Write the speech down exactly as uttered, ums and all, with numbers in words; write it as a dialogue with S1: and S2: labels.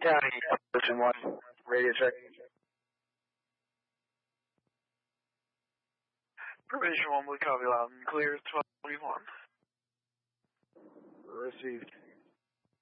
S1: County, Ocean one, radio check.
S2: Provision one, we copy loud and clear, twelve twenty-one.
S1: Received.